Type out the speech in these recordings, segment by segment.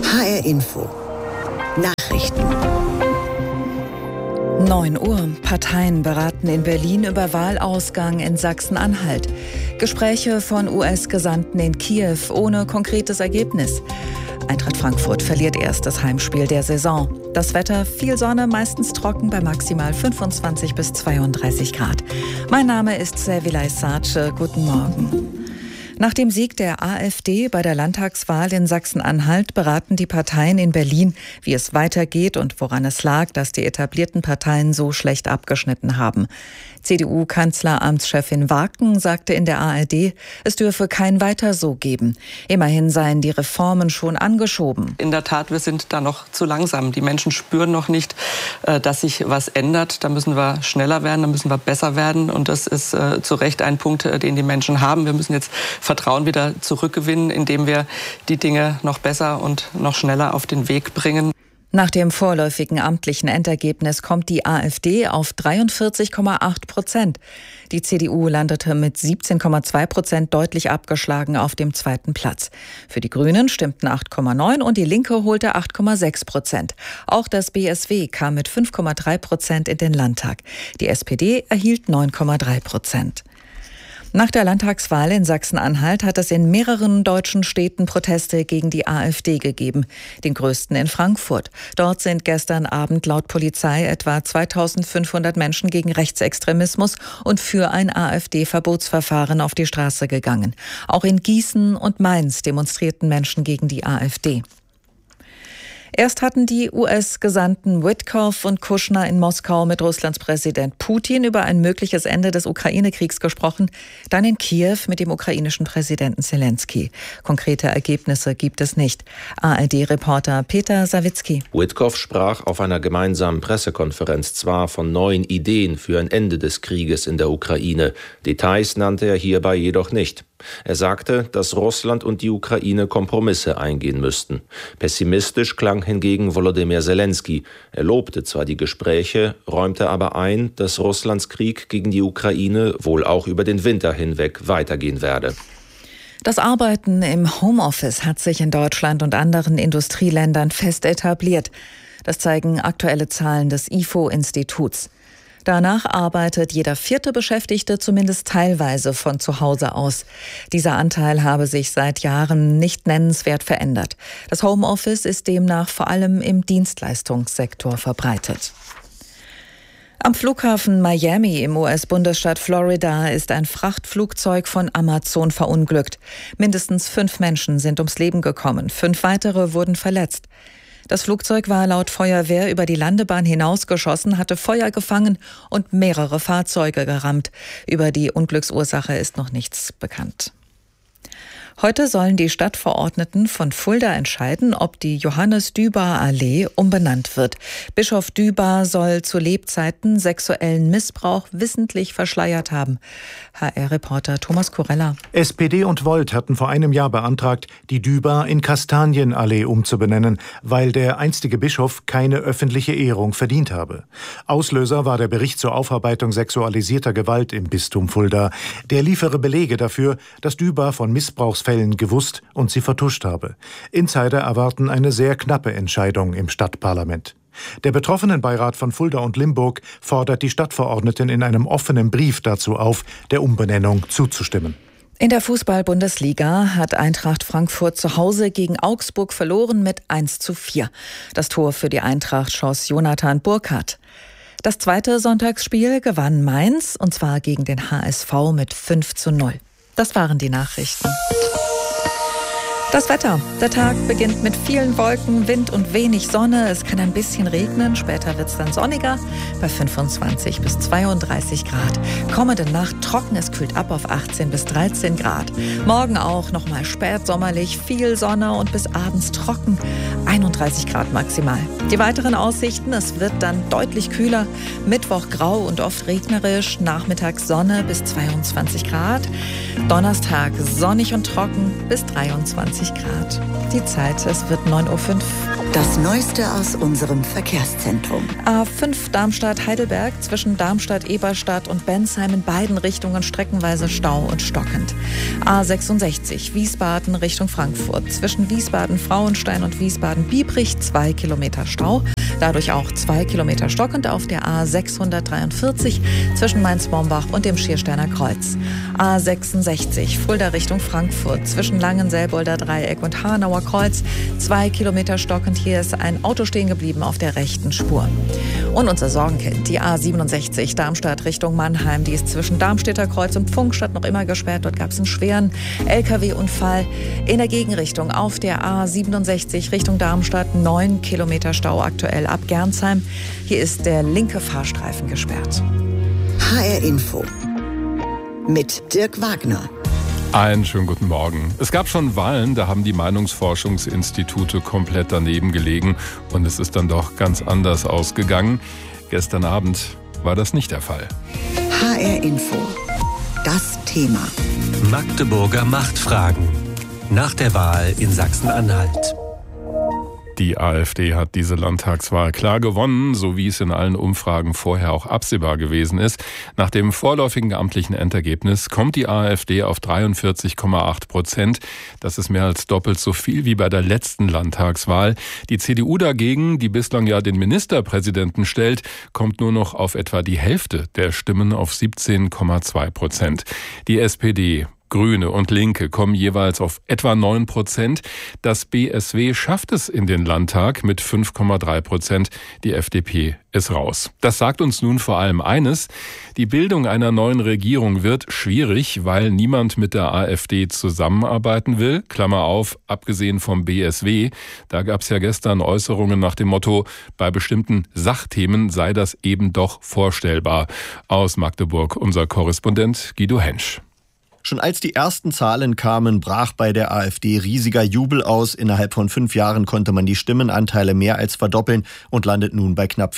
HR Info. Nachrichten. 9 Uhr. Parteien beraten in Berlin über Wahlausgang in Sachsen-Anhalt. Gespräche von US-Gesandten in Kiew ohne konkretes Ergebnis. Eintracht Frankfurt verliert erst das Heimspiel der Saison. Das Wetter, viel Sonne, meistens trocken bei maximal 25 bis 32 Grad. Mein Name ist Servilay Sace. Guten Morgen. Nach dem Sieg der AfD bei der Landtagswahl in Sachsen-Anhalt beraten die Parteien in Berlin, wie es weitergeht und woran es lag, dass die etablierten Parteien so schlecht abgeschnitten haben. CDU-Kanzleramtschefin Waken sagte in der ARD, es dürfe kein Weiter so geben. Immerhin seien die Reformen schon angeschoben. In der Tat, wir sind da noch zu langsam. Die Menschen spüren noch nicht, dass sich was ändert. Da müssen wir schneller werden, da müssen wir besser werden. Und das ist zu Recht ein Punkt, den die Menschen haben. Wir müssen jetzt Vertrauen wieder zurückgewinnen, indem wir die Dinge noch besser und noch schneller auf den Weg bringen. Nach dem vorläufigen amtlichen Endergebnis kommt die AfD auf 43,8%. Die CDU landete mit 17,2% deutlich abgeschlagen auf dem zweiten Platz. Für die Grünen stimmten 8,9% und die Linke holte 8,6%. Auch das BSW kam mit 5,3% in den Landtag. Die SPD erhielt 9,3%. Nach der Landtagswahl in Sachsen-Anhalt hat es in mehreren deutschen Städten Proteste gegen die AfD gegeben, den größten in Frankfurt. Dort sind gestern Abend laut Polizei etwa 2500 Menschen gegen Rechtsextremismus und für ein AfD-Verbotsverfahren auf die Straße gegangen. Auch in Gießen und Mainz demonstrierten Menschen gegen die AfD. Erst hatten die US-Gesandten Witkoff und Kushner in Moskau mit Russlands Präsident Putin über ein mögliches Ende des Ukraine-Kriegs gesprochen, dann in Kiew mit dem ukrainischen Präsidenten Zelensky. Konkrete Ergebnisse gibt es nicht. ARD-Reporter Peter Sawicki. Witkoff sprach auf einer gemeinsamen Pressekonferenz zwar von neuen Ideen für ein Ende des Krieges in der Ukraine. Details nannte er hierbei jedoch nicht. Er sagte, dass Russland und die Ukraine Kompromisse eingehen müssten. Pessimistisch klang hingegen Volodymyr Zelensky. Er lobte zwar die Gespräche, räumte aber ein, dass Russlands Krieg gegen die Ukraine wohl auch über den Winter hinweg weitergehen werde. Das Arbeiten im Homeoffice hat sich in Deutschland und anderen Industrieländern fest etabliert. Das zeigen aktuelle Zahlen des IFO-Instituts. Danach arbeitet jeder 4. Beschäftigte zumindest teilweise von zu Hause aus. Dieser Anteil habe sich seit Jahren nicht nennenswert verändert. Das Homeoffice ist demnach vor allem im Dienstleistungssektor verbreitet. Am Flughafen Miami im US-Bundesstaat Florida ist ein Frachtflugzeug von Amazon verunglückt. Mindestens 5 Menschen sind ums Leben gekommen, 5 weitere wurden verletzt. Das Flugzeug war laut Feuerwehr über die Landebahn hinausgeschossen, hatte Feuer gefangen und mehrere Fahrzeuge gerammt. Über die Unglücksursache ist noch nichts bekannt. Heute sollen die Stadtverordneten von Fulda entscheiden, ob die Johannes-Dübar-Allee umbenannt wird. Bischof Dübar soll zu Lebzeiten sexuellen Missbrauch wissentlich verschleiert haben. HR-Reporter Thomas Kurella. SPD und Volt hatten vor einem Jahr beantragt, die Dübar in Kastanienallee umzubenennen, weil der einstige Bischof keine öffentliche Ehrung verdient habe. Auslöser war der Bericht zur Aufarbeitung sexualisierter Gewalt im Bistum Fulda. Der liefere Belege dafür, dass Dübar von Missbrauchsfällen gewusst und sie vertuscht habe. Insider erwarten eine sehr knappe Entscheidung im Stadtparlament. Der Betroffenenbeirat von Fulda und Limburg fordert die Stadtverordneten in einem offenen Brief dazu auf, der Umbenennung zuzustimmen. In der Fußball-Bundesliga hat Eintracht Frankfurt zu Hause gegen Augsburg verloren mit 1:4. Das Tor für die Eintracht schoss Jonathan Burkhardt. Das zweite Sonntagsspiel gewann Mainz, und zwar gegen den HSV mit 5:0. Das waren die Nachrichten. Das Wetter. Der Tag beginnt mit vielen Wolken, Wind und wenig Sonne. Es kann ein bisschen regnen, später wird es dann sonniger bei 25 bis 32 Grad. Kommende Nacht trocken, es kühlt ab auf 18 bis 13 Grad. Morgen auch nochmal spätsommerlich, viel Sonne und bis abends trocken, 31 Grad maximal. Die weiteren Aussichten, es wird dann deutlich kühler. Mittwoch grau und oft regnerisch, nachmittags Sonne bis 22 Grad. Donnerstag sonnig und trocken bis 23 Grad. Die Zeit, es wird 9:05 Uhr. Das Neueste aus unserem Verkehrszentrum. A5 Darmstadt-Heidelberg zwischen Darmstadt-Eberstadt und Bensheim in beiden Richtungen streckenweise Stau und stockend. A66 Wiesbaden Richtung Frankfurt zwischen Wiesbaden-Frauenstein und Wiesbaden-Biebrich 2 Kilometer Stau. Dadurch auch 2 Kilometer stockend auf der A643 zwischen Mainz-Mombach und dem Schiersteiner Kreuz. A66 Fulda Richtung Frankfurt zwischen Langenselbolder Dreieck und Hanauer Kreuz 2 Kilometer stockend. Hier ist ein Auto stehen geblieben auf der rechten Spur. Und unser Sorgenkind, die A67 Darmstadt Richtung Mannheim, die ist zwischen Darmstädter Kreuz und Pfungstadt noch immer gesperrt. Dort gab es einen schweren LKW-Unfall. In der Gegenrichtung auf der A67 Richtung Darmstadt 9 Kilometer Stau aktuell ab Gernsheim. Hier ist der linke Fahrstreifen gesperrt. HR Info mit Dirk Wagner. Einen schönen guten Morgen. Es gab schon Wahlen, da haben die Meinungsforschungsinstitute komplett daneben gelegen und es ist dann doch ganz anders ausgegangen. Gestern Abend war das nicht der Fall. HR Info, das Thema. Magdeburger Machtfragen. Nach der Wahl in Sachsen-Anhalt. Die AfD hat diese Landtagswahl klar gewonnen, so wie es in allen Umfragen vorher auch absehbar gewesen ist. Nach dem vorläufigen amtlichen Endergebnis kommt die AfD auf 43,8%. Das ist mehr als doppelt so viel wie bei der letzten Landtagswahl. Die CDU dagegen, die bislang ja den Ministerpräsidenten stellt, kommt nur noch auf etwa die Hälfte der Stimmen auf 17,2%. Die SPD, Grüne und Linke kommen jeweils auf etwa 9%. Das BSW schafft es in den Landtag mit 5,3%. Die FDP ist raus. Das sagt uns nun vor allem eines: Die Bildung einer neuen Regierung wird schwierig, weil niemand mit der AfD zusammenarbeiten will. Klammer auf, abgesehen vom BSW. Da gab es ja gestern Äußerungen nach dem Motto, bei bestimmten Sachthemen sei das eben doch vorstellbar. Aus Magdeburg unser Korrespondent Guido Hensch. Schon als die ersten Zahlen kamen, brach bei der AfD riesiger Jubel aus. Innerhalb von 5 Jahren konnte man die Stimmenanteile mehr als verdoppeln und landet nun bei knapp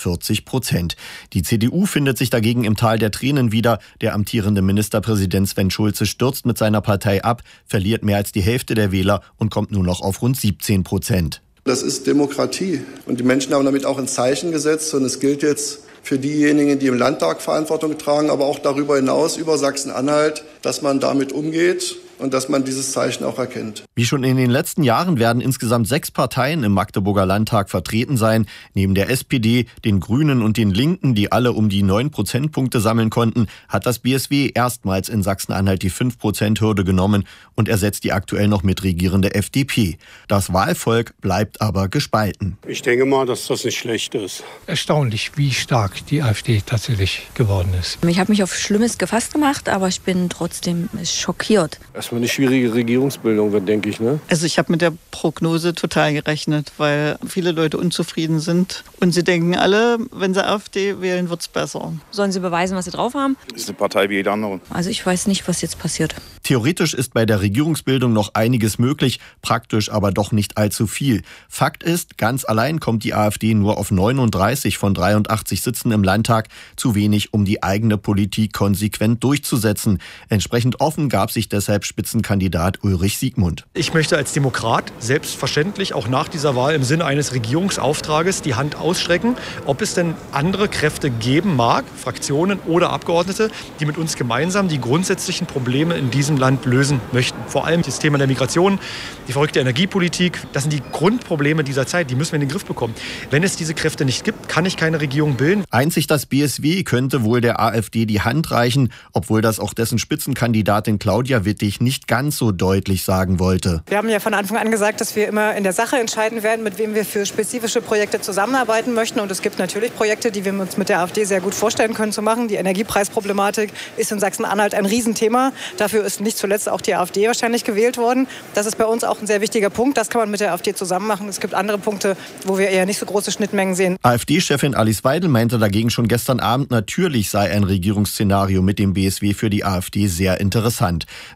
44%. Die CDU findet sich dagegen im Tal der Tränen wieder. Der amtierende Ministerpräsident Sven Schulze stürzt mit seiner Partei ab, verliert mehr als die Hälfte der Wähler und kommt nur noch auf rund 17%. Das ist Demokratie und die Menschen haben damit auch ein Zeichen gesetzt und es gilt jetzt für diejenigen, die im Landtag Verantwortung tragen, aber auch darüber hinaus über Sachsen-Anhalt, dass man damit umgeht und dass man dieses Zeichen auch erkennt. Wie schon in den letzten Jahren werden insgesamt 6 Parteien im Magdeburger Landtag vertreten sein. Neben der SPD, den Grünen und den Linken, die alle um die 9 Prozentpunkte sammeln konnten, hat das BSW erstmals in Sachsen-Anhalt die 5%-Hürde genommen und ersetzt die aktuell noch mitregierende FDP. Das Wahlvolk bleibt aber gespalten. Ich denke mal, dass das nicht schlecht ist. Erstaunlich, wie stark die AfD tatsächlich geworden ist. Ich habe mich auf Schlimmes gefasst gemacht, aber ich bin trotzdem schockiert. Erstmal eine schwierige Regierungsbildung wird, denke ich. Also ich habe mit der Prognose total gerechnet, weil viele Leute unzufrieden sind. Und sie denken alle, wenn sie AfD wählen, wird es besser. Sollen sie beweisen, was sie drauf haben? Das ist eine Partei wie jede andere. Also ich weiß nicht, was jetzt passiert. Theoretisch ist bei der Regierungsbildung noch einiges möglich, praktisch aber doch nicht allzu viel. Fakt ist, ganz allein kommt die AfD nur auf 39 von 83 Sitzen im Landtag, zu wenig, um die eigene Politik konsequent durchzusetzen. Entsprechend offen gab sich deshalb Spitzenkandidat Ulrich Siegmund. Ich möchte als Demokrat selbstverständlich auch nach dieser Wahl im Sinne eines Regierungsauftrages die Hand ausstrecken, ob es denn andere Kräfte geben mag, Fraktionen oder Abgeordnete, die mit uns gemeinsam die grundsätzlichen Probleme in diesem Land lösen möchten. Vor allem das Thema der Migration, die verrückte Energiepolitik, das sind die Grundprobleme dieser Zeit, die müssen wir in den Griff bekommen. Wenn es diese Kräfte nicht gibt, kann ich keine Regierung bilden. Einzig das BSW könnte wohl der AfD die Hand reichen, obwohl das auch dessen Spitzenkandidatin Claudia Wittig nicht ganz so deutlich sagen wollte. Wir haben ja von Anfang an gesagt, dass wir immer in der Sache entscheiden werden, mit wem wir für spezifische Projekte zusammenarbeiten möchten. Und es gibt natürlich Projekte, die wir uns mit der AfD sehr gut vorstellen können zu machen. Die Energiepreisproblematik ist in Sachsen-Anhalt ein Riesenthema. Dafür ist nicht zuletzt auch die AfD wahrscheinlich gewählt worden. Das ist bei uns auch ein sehr wichtiger Punkt. Das kann man mit der AfD zusammen machen. Es gibt andere Punkte, wo wir eher nicht so große Schnittmengen sehen. AfD-Chefin Alice Weidel meinte dagegen schon gestern Abend, natürlich sei ein Regierungsszenario mit dem BSW für die AfD sehr interessant. Sollten sich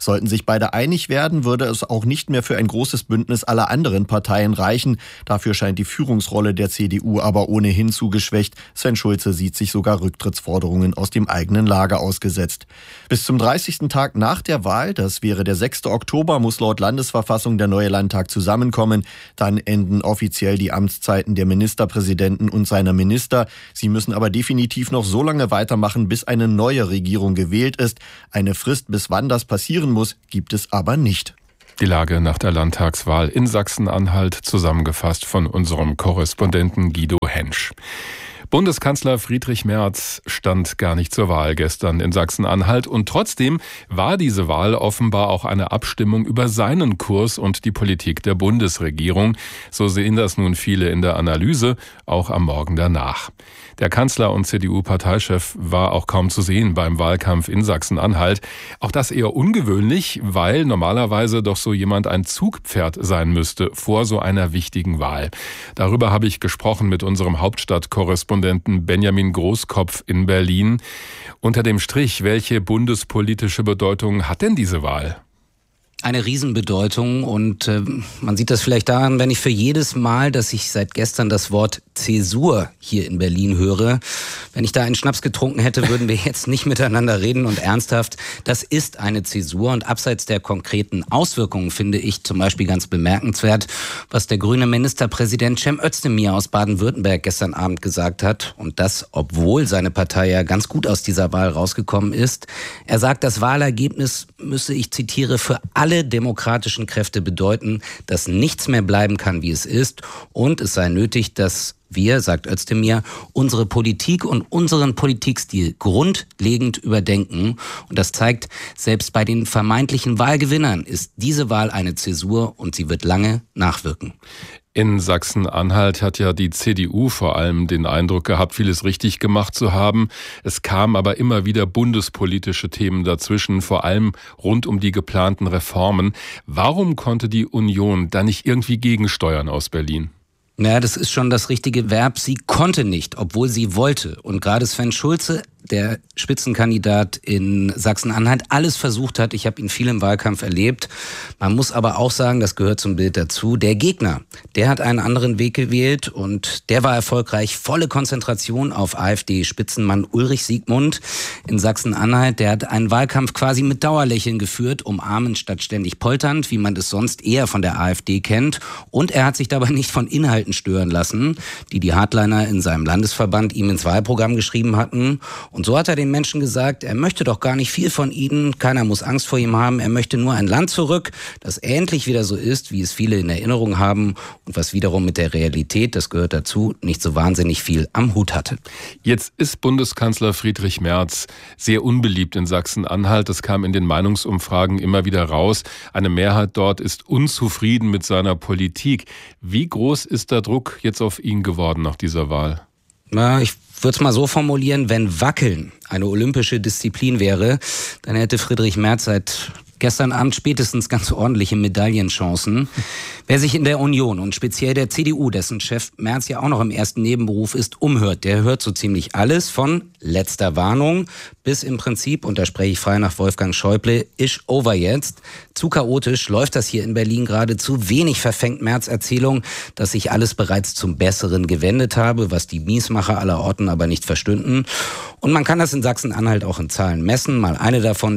sich beide einig werden, würde es auch nicht mehr für ein großes Bündnis aller anderen Parteien reichen. Dafür scheint die Führungsrolle der CDU aber ohnehin zu geschwächt. Sven Schulze sieht sich sogar Rücktrittsforderungen aus dem eigenen Lager ausgesetzt. Bis zum 30. Tag nach der Wahl, das wäre der 6. Oktober, muss laut Landesverfassung der neue Landtag zusammenkommen. Dann enden offiziell die Amtszeiten der Ministerpräsidenten und seiner Minister. Sie müssen aber definitiv noch so lange weitermachen, bis eine neue Regierung gewählt ist. Eine Frist, bis wann das passieren muss, gibt es aber nicht. Die Lage nach der Landtagswahl in Sachsen-Anhalt zusammengefasst von unserem Korrespondenten Guido Hensch. Bundeskanzler Friedrich Merz stand gar nicht zur Wahl gestern in Sachsen-Anhalt und trotzdem war diese Wahl offenbar auch eine Abstimmung über seinen Kurs und die Politik der Bundesregierung. So sehen das nun viele in der Analyse, auch am Morgen danach. Der Kanzler und CDU-Parteichef war auch kaum zu sehen beim Wahlkampf in Sachsen-Anhalt. Auch das eher ungewöhnlich, weil normalerweise doch so jemand ein Zugpferd sein müsste vor so einer wichtigen Wahl. Darüber habe ich gesprochen mit unserem Hauptstadtkorrespondenten Benjamin Großkopf in Berlin. Unter dem Strich, welche bundespolitische Bedeutung hat denn diese Wahl? Eine Riesenbedeutung und man sieht das vielleicht daran, wenn ich für jedes Mal, dass ich seit gestern das Wort Zäsur hier in Berlin höre, wenn ich da einen Schnaps getrunken hätte, würden wir jetzt nicht miteinander reden und ernsthaft, das ist eine Zäsur und abseits der konkreten Auswirkungen finde ich zum Beispiel ganz bemerkenswert, was der grüne Ministerpräsident Cem Özdemir aus Baden-Württemberg gestern Abend gesagt hat und das, obwohl seine Partei ja ganz gut aus dieser Wahl rausgekommen ist. Er sagt, das Wahlergebnis müsse, ich zitiere, für alle demokratischen Kräfte bedeuten, dass nichts mehr bleiben kann, wie es ist und es sei nötig, dass wir, sagt Özdemir, unsere Politik und unseren Politikstil grundlegend überdenken. Und das zeigt, selbst bei den vermeintlichen Wahlgewinnern ist diese Wahl eine Zäsur und sie wird lange nachwirken. In Sachsen-Anhalt hat ja die CDU vor allem den Eindruck gehabt, vieles richtig gemacht zu haben. Es kamen aber immer wieder bundespolitische Themen dazwischen, vor allem rund um die geplanten Reformen. Warum konnte die Union da nicht irgendwie gegensteuern aus Berlin? Ja, das ist schon das richtige Verb. Sie konnte nicht, obwohl sie wollte. Und gerade Sven Schulze, der Spitzenkandidat in Sachsen-Anhalt, alles versucht hat. Ich habe ihn viel im Wahlkampf erlebt. Man muss aber auch sagen, das gehört zum Bild dazu, der Gegner, der hat einen anderen Weg gewählt und der war erfolgreich. Volle Konzentration auf AfD-Spitzenmann Ulrich Siegmund in Sachsen-Anhalt. Der hat einen Wahlkampf quasi mit Dauerlächeln geführt, umarmend statt ständig polternd, wie man es sonst eher von der AfD kennt. Und er hat sich dabei nicht von Inhalten stören lassen, die Hardliner in seinem Landesverband ihm ins Wahlprogramm geschrieben hatten. Und so hat er den Menschen gesagt, er möchte doch gar nicht viel von ihnen, keiner muss Angst vor ihm haben, er möchte nur ein Land zurück, das endlich wieder so ist, wie es viele in Erinnerung haben und was wiederum mit der Realität, das gehört dazu, nicht so wahnsinnig viel am Hut hatte. Jetzt ist Bundeskanzler Friedrich Merz sehr unbeliebt in Sachsen-Anhalt, das kam in den Meinungsumfragen immer wieder raus. Eine Mehrheit dort ist unzufrieden mit seiner Politik. Wie groß ist der Druck jetzt auf ihn geworden nach dieser Wahl? Na, ich würde es mal so formulieren, wenn Wackeln eine olympische Disziplin wäre, dann hätte Friedrich Merz seit gestern Abend spätestens ganz ordentliche Medaillenchancen. Wer sich in der Union und speziell der CDU, dessen Chef Merz ja auch noch im ersten Nebenberuf ist, umhört, der hört so ziemlich alles von letzter Warnung bis im Prinzip, und da spreche ich frei nach Wolfgang Schäuble, ist over jetzt. Zu chaotisch läuft das hier in Berlin gerade, zu wenig verfängt Merz Erzählung, dass sich alles bereits zum Besseren gewendet habe, was die Miesmacher aller Orten aber nicht verstünden. Und man kann das in Sachsen-Anhalt auch in Zahlen messen. Mal eine davon,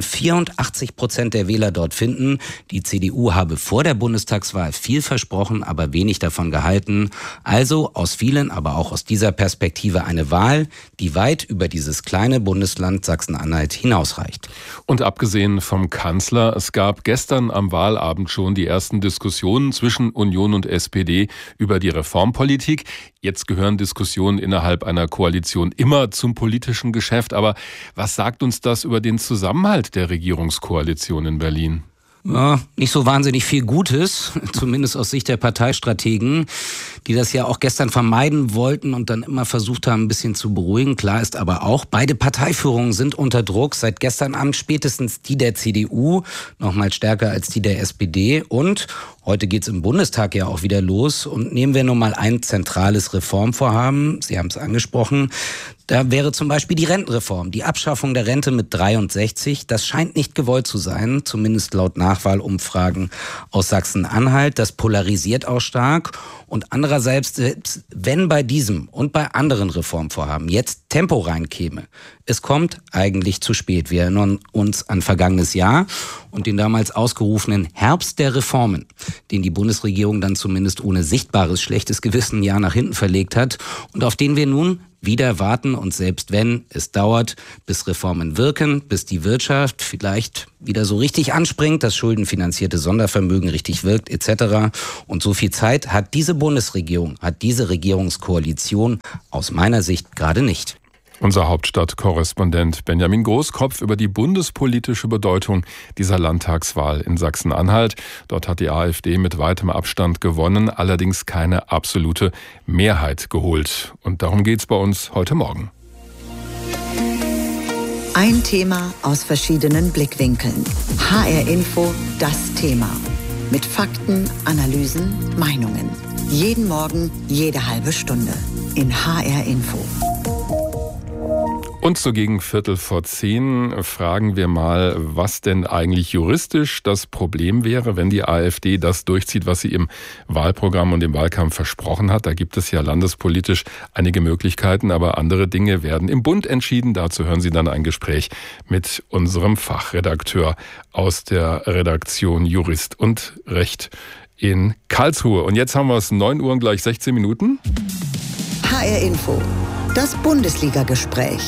84% der Wähler dort finden, die CDU habe vor der Bundestagswahl viel versprochen, aber wenig davon gehalten. Also aus vielen, aber auch aus dieser Perspektive eine Wahl, die weit über dieses kleine Bundesland Sachsen-Anhalt hinausreicht. Und abgesehen vom Kanzler, es gab gestern am Wahlabend schon die ersten Diskussionen zwischen Union und SPD über die Reformpolitik. Jetzt gehören Diskussionen innerhalb einer Koalition immer zum politischen Geschäft. Aber was sagt uns das über den Zusammenhalt der Regierungskoalition in Berlin? Ja, nicht so wahnsinnig viel Gutes, zumindest aus Sicht der Parteistrategen, die das ja auch gestern vermeiden wollten und dann immer versucht haben, ein bisschen zu beruhigen. Klar ist aber auch, beide Parteiführungen sind unter Druck. Seit gestern Abend spätestens die der CDU, noch mal stärker als die der SPD. Und Heute geht's im Bundestag ja auch wieder los und nehmen wir nun mal ein zentrales Reformvorhaben. Sie haben es angesprochen. Da wäre zum Beispiel die Rentenreform, die Abschaffung der Rente mit 63. Das scheint nicht gewollt zu sein, zumindest laut Nachwahlumfragen aus Sachsen-Anhalt. Das polarisiert auch stark. Und andererseits, selbst wenn bei diesem und bei anderen Reformvorhaben jetzt Tempo reinkäme, es kommt eigentlich zu spät. Wir erinnern uns an vergangenes Jahr und den damals ausgerufenen Herbst der Reformen, den die Bundesregierung dann zumindest ohne sichtbares schlechtes Gewissen ein Jahr nach hinten verlegt hat und auf den wir nun wieder warten. Und selbst wenn es dauert, bis Reformen wirken, bis die Wirtschaft vielleicht wieder so richtig anspringt, das schuldenfinanzierte Sondervermögen richtig wirkt etc. Und so viel Zeit hat diese Bundesregierung, hat diese Regierungskoalition aus meiner Sicht gerade nicht. Unser Hauptstadtkorrespondent Benjamin Großkopf über die bundespolitische Bedeutung dieser Landtagswahl in Sachsen-Anhalt. Dort hat die AfD mit weitem Abstand gewonnen, allerdings keine absolute Mehrheit geholt. Und darum geht's bei uns heute Morgen. Ein Thema aus verschiedenen Blickwinkeln. HR Info, das Thema. Mit Fakten, Analysen, Meinungen. Jeden Morgen, jede halbe Stunde. In HR Info. Und so gegen 9:15 fragen wir mal, was denn eigentlich juristisch das Problem wäre, wenn die AfD das durchzieht, was sie im Wahlprogramm und im Wahlkampf versprochen hat. Da gibt es ja landespolitisch einige Möglichkeiten, aber andere Dinge werden im Bund entschieden. Dazu hören Sie dann ein Gespräch mit unserem Fachredakteur aus der Redaktion Jurist und Recht in Karlsruhe. Und jetzt haben wir es 9 Uhr und gleich 16 Minuten. HR Info, das Bundesliga-Gespräch.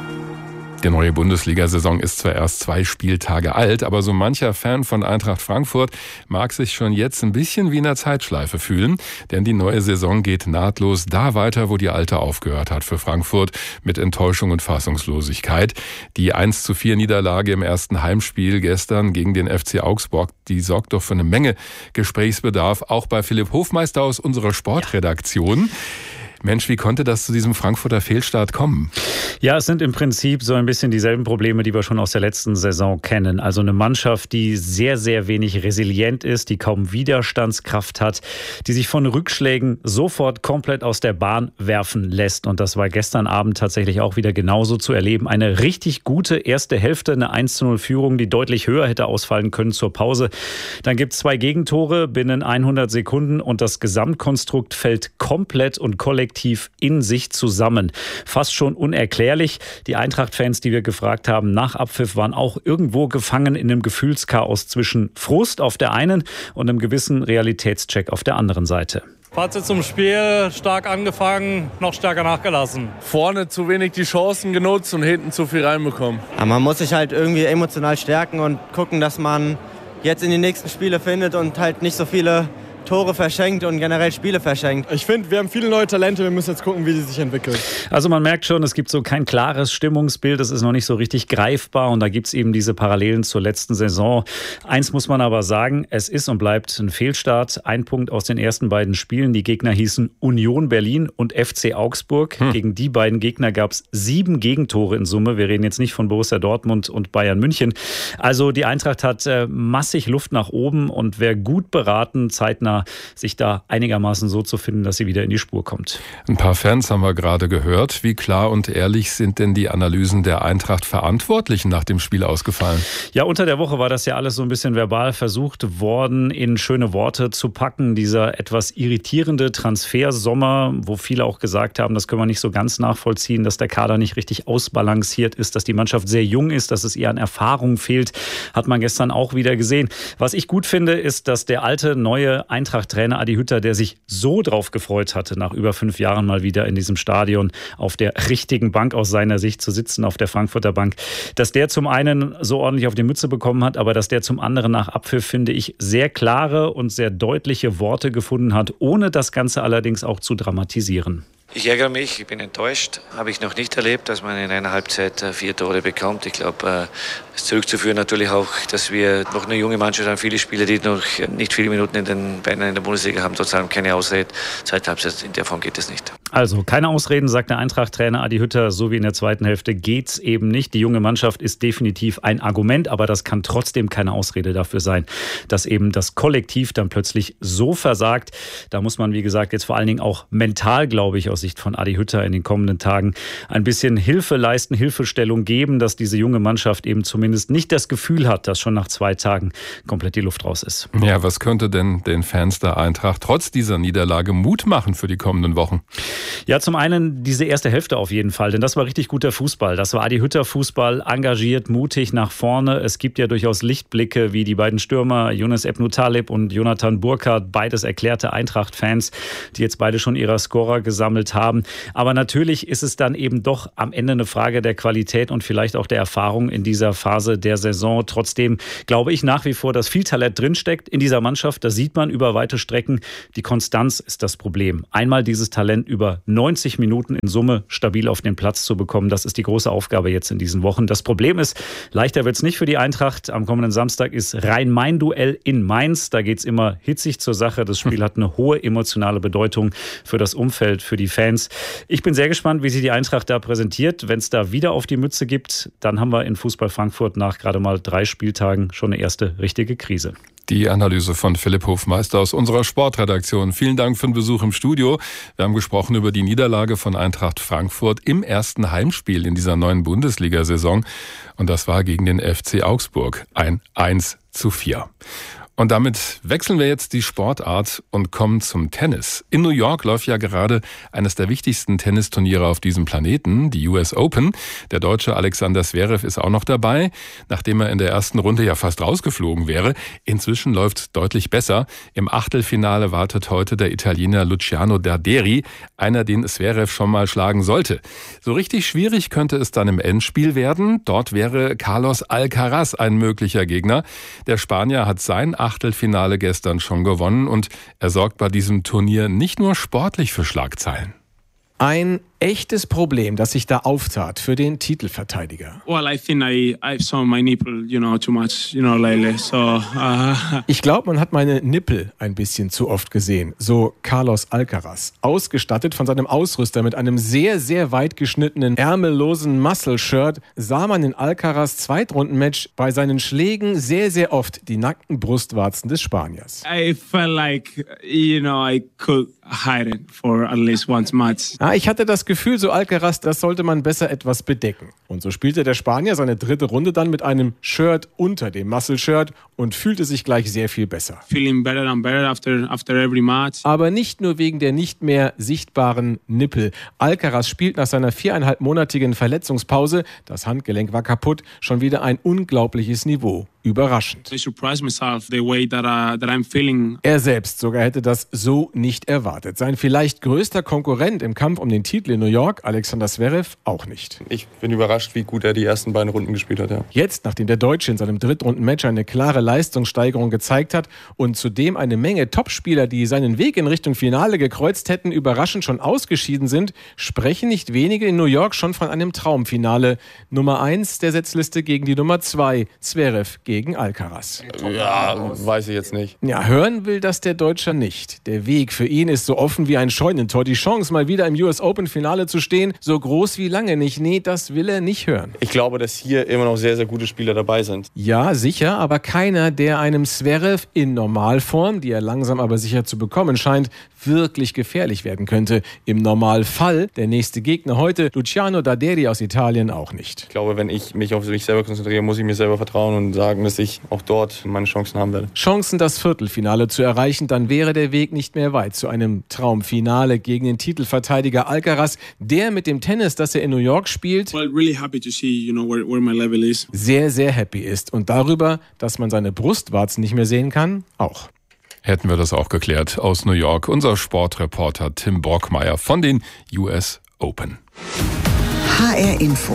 Die neue Bundesliga-Saison ist zwar erst 2 Spieltage alt, aber so mancher Fan von Eintracht Frankfurt mag sich schon jetzt ein bisschen wie in einer Zeitschleife fühlen, denn die neue Saison geht nahtlos da weiter, wo die alte aufgehört hat für Frankfurt, mit Enttäuschung und Fassungslosigkeit. Die 1:4 Niederlage im ersten Heimspiel gestern gegen den FC Augsburg, die sorgt doch für eine Menge Gesprächsbedarf, auch bei Philipp Hofmeister aus unserer Sportredaktion. Mensch, wie konnte das zu diesem Frankfurter Fehlstart kommen? Ja, es sind im Prinzip so ein bisschen dieselben Probleme, die wir schon aus der letzten Saison kennen. Also eine Mannschaft, die sehr, sehr wenig resilient ist, die kaum Widerstandskraft hat, die sich von Rückschlägen sofort komplett aus der Bahn werfen lässt. Und das war gestern Abend tatsächlich auch wieder genauso zu erleben. Eine richtig gute erste Hälfte, eine 1:0-Führung, die deutlich höher hätte ausfallen können zur Pause. Dann gibt es 2 Gegentore binnen 100 Sekunden und das Gesamtkonstrukt fällt komplett und kollektiv in sich zusammen. Fast schon unerklärlich. Die Eintracht-Fans, die wir gefragt haben, nach Abpfiff waren auch irgendwo gefangen in einem Gefühlschaos zwischen Frust auf der einen und einem gewissen Realitätscheck auf der anderen Seite. Fazit zum Spiel: stark angefangen, noch stärker nachgelassen. Vorne zu wenig die Chancen genutzt und hinten zu viel reinbekommen. Ja, man muss sich halt irgendwie emotional stärken und gucken, dass man jetzt in die nächsten Spiele findet und halt nicht so viele Tore verschenkt und generell Spiele verschenkt. Ich finde, wir haben viele neue Talente, wir müssen jetzt gucken, wie sie sich entwickeln. Also man merkt schon, es gibt so kein klares Stimmungsbild, es ist noch nicht so richtig greifbar und da gibt es eben diese Parallelen zur letzten Saison. Eins muss man aber sagen, es ist und bleibt ein Fehlstart. 1 Punkt aus den ersten beiden Spielen. Die Gegner hießen Union Berlin und FC Augsburg. Gegen die beiden Gegner gab es 7 Gegentore in Summe. Wir reden jetzt nicht von Borussia Dortmund und Bayern München. Also die Eintracht hat massig Luft nach oben und wäre gut beraten, zeitnah sich da einigermaßen so zu finden, dass sie wieder in die Spur kommt. Ein paar Fans haben wir gerade gehört. Wie klar und ehrlich sind denn die Analysen der Eintracht-Verantwortlichen nach dem Spiel ausgefallen? Ja, unter der Woche war das ja alles so ein bisschen verbal versucht worden, in schöne Worte zu packen. Dieser etwas irritierende Transfersommer, wo viele auch gesagt haben, das können wir nicht so ganz nachvollziehen, dass der Kader nicht richtig ausbalanciert ist, dass die Mannschaft sehr jung ist, dass es ihr an Erfahrung fehlt, hat man gestern auch wieder gesehen. Was ich gut finde, ist, dass der alte, neue Eintracht-Trainer Adi Hütter, der sich so drauf gefreut hatte, nach über 5 Jahren mal wieder in diesem Stadion auf der richtigen Bank aus seiner Sicht zu sitzen, auf der Frankfurter Bank, dass der zum einen so ordentlich auf die Mütze bekommen hat, aber dass der zum anderen nach Abpfiff, finde ich, sehr klare und sehr deutliche Worte gefunden hat, ohne das Ganze allerdings auch zu dramatisieren. Ich ärgere mich, ich bin enttäuscht. Habe ich noch nicht erlebt, dass man in einer Halbzeit 4 Tore bekommt. Ich glaube, es ist zurückzuführen natürlich auch, dass wir noch eine junge Mannschaft haben. Viele Spieler, die noch nicht viele Minuten in den Beinen in der Bundesliga haben, trotzdem keine Ausrede. Zweite Halbzeit, in der Form geht es nicht. Also keine Ausreden, sagt der Eintracht-Trainer Adi Hütter, so wie in der zweiten Hälfte geht's eben nicht. Die junge Mannschaft ist definitiv ein Argument, aber das kann trotzdem keine Ausrede dafür sein, dass eben das Kollektiv dann plötzlich so versagt. Da muss man, wie gesagt, jetzt vor allen Dingen auch mental, glaube ich, aus Sicht von Adi Hütter in den kommenden Tagen ein bisschen Hilfe leisten, Hilfestellung geben, dass diese junge Mannschaft eben zumindest nicht das Gefühl hat, dass schon nach 2 Tagen komplett die Luft raus ist. Ja, was könnte denn den Fans der Eintracht trotz dieser Niederlage Mut machen für die kommenden Wochen? Ja, zum einen diese erste Hälfte auf jeden Fall, denn das war richtig guter Fußball. Das war Adi Hütter Fußball, engagiert, mutig nach vorne. Es gibt ja durchaus Lichtblicke, wie die beiden Stürmer Younes Ebnou Taleb und Jonathan Burkardt, beides erklärte Eintracht-Fans, die jetzt beide schon ihre Scorer gesammelt haben. Aber natürlich ist es dann eben doch am Ende eine Frage der Qualität und vielleicht auch der Erfahrung in dieser Phase der Saison. Trotzdem glaube ich nach wie vor, dass viel Talent drinsteckt in dieser Mannschaft. Das sieht man über weite Strecken. Die Konstanz ist das Problem. Einmal dieses Talent über 90 Minuten in Summe stabil auf den Platz zu bekommen. Das ist die große Aufgabe jetzt in diesen Wochen. Das Problem ist, leichter wird es nicht für die Eintracht. Am kommenden Samstag ist Rhein-Main-Duell in Mainz. Da geht es immer hitzig zur Sache. Das Spiel hat eine hohe emotionale Bedeutung für das Umfeld, für die Fans. Ich bin sehr gespannt, wie sich die Eintracht da präsentiert. Wenn es da wieder auf die Mütze gibt, dann haben wir in Fußball Frankfurt nach gerade mal 3 Spieltagen schon eine erste richtige Krise. Die Analyse von Philipp Hofmeister aus unserer Sportredaktion. Vielen Dank für den Besuch im Studio. Wir haben gesprochen über die Niederlage von Eintracht Frankfurt im ersten Heimspiel in dieser neuen Bundesliga-Saison. Und das war gegen den FC Augsburg. Ein 1:4. Und damit wechseln wir jetzt die Sportart und kommen zum Tennis. In New York läuft ja gerade eines der wichtigsten Tennisturniere auf diesem Planeten, die US Open. Der Deutsche Alexander Zverev ist auch noch dabei, nachdem er in der ersten Runde ja fast rausgeflogen wäre. Inzwischen läuft es deutlich besser. Im Achtelfinale wartet heute der Italiener Luciano Darderi, einer, den Zverev schon mal schlagen sollte. So richtig schwierig könnte es dann im Endspiel werden. Dort wäre Carlos Alcaraz ein möglicher Gegner. Der Spanier hat sein Achtelfinale gestern schon gewonnen und er sorgt bei diesem Turnier nicht nur sportlich für Schlagzeilen. Ein echtes Problem, das sich da auftat für den Titelverteidiger. Ich glaube, man hat meine Nippel ein bisschen zu oft gesehen, so Carlos Alcaraz. Ausgestattet von seinem Ausrüster mit einem sehr, sehr weit geschnittenen, ärmellosen Muscle-Shirt, sah man in Alcaraz Zweitrundenmatch bei seinen Schlägen sehr, sehr oft die nackten Brustwarzen des Spaniers. I felt like, I could hide it for at least one match. Ich hatte das Gefühl, so Alcaraz, das sollte man besser etwas bedecken. Und so spielte der Spanier seine 3. Runde dann mit einem Shirt unter dem Muscle-Shirt und fühlte sich gleich sehr viel besser. Feeling better and better after every match. Aber nicht nur wegen der nicht mehr sichtbaren Nippel. Alcaraz spielt nach seiner 4,5-monatigen Verletzungspause, das Handgelenk war kaputt, schon wieder ein unglaubliches Niveau. Überraschend. Er selbst sogar hätte das so nicht erwartet. Sein vielleicht größter Konkurrent im Kampf um den Titel in New York, Alexander Zverev, auch nicht. Ich bin überrascht, wie gut er die ersten beiden Runden gespielt hat. Ja. Jetzt, nachdem der Deutsche in seinem Drittrunden-Match eine klare Leistungssteigerung gezeigt hat und zudem eine Menge Topspieler, die seinen Weg in Richtung Finale gekreuzt hätten, überraschend schon ausgeschieden sind, sprechen nicht wenige in New York schon von einem Traumfinale. Nummer 1 der Setzliste gegen die Nummer 2, Zverev gegen Alcaraz. Ja, weiß ich jetzt nicht. Ja, hören will das der Deutsche nicht. Der Weg für ihn ist so offen wie ein Scheunentor. Die Chance, mal wieder im US Open-Finale zu stehen, so groß wie lange nicht. Nee, das will er nicht hören. Ich glaube, dass hier immer noch sehr, sehr gute Spieler dabei sind. Ja, sicher, aber keiner, der einem Zverev in Normalform, die er langsam aber sicher zu bekommen scheint, wirklich gefährlich werden könnte. Im Normalfall der nächste Gegner heute, Luciano Darderi aus Italien, auch nicht. Ich glaube, wenn ich mich auf mich selber konzentriere, muss ich mir selber vertrauen und sagen, dass ich auch dort meine Chancen haben werde. Chancen, das Viertelfinale zu erreichen, dann wäre der Weg nicht mehr weit zu einem Traumfinale gegen den Titelverteidiger Alcaraz, der mit dem Tennis, das er in New York spielt, sehr, sehr happy ist. Und darüber, dass man seine Brustwarzen nicht mehr sehen kann, auch. Hätten wir das auch geklärt aus New York. Unser Sportreporter Tim Borgmeier von den US Open. HR Info.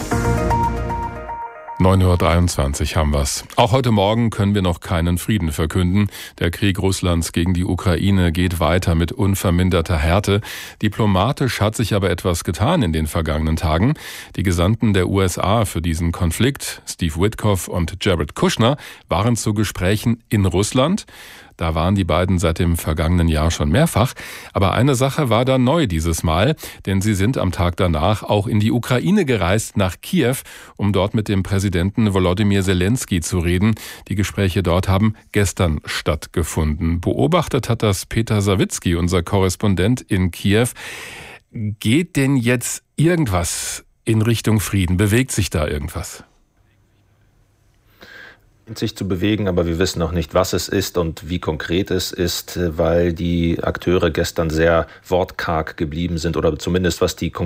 9:23 Uhr haben wir's. Auch heute Morgen können wir noch keinen Frieden verkünden. Der Krieg Russlands gegen die Ukraine geht weiter mit unverminderter Härte. Diplomatisch hat sich aber etwas getan in den vergangenen Tagen. Die Gesandten der USA für diesen Konflikt, Steve Witkoff und Jared Kushner, waren zu Gesprächen in Russland. Da waren die beiden seit dem vergangenen Jahr schon mehrfach. Aber eine Sache war da neu dieses Mal, denn sie sind am Tag danach auch in die Ukraine gereist, nach Kiew, um dort mit dem Präsidenten Volodymyr Zelensky zu reden. Die Gespräche dort haben gestern stattgefunden. Beobachtet hat das Peter Sawicki, unser Korrespondent in Kiew. Geht denn jetzt irgendwas in Richtung Frieden? Bewegt sich da irgendwas? Sich zu bewegen, aber wir wissen noch nicht, was es ist und wie konkret es ist, weil die Akteure gestern sehr wortkarg geblieben sind oder zumindest was die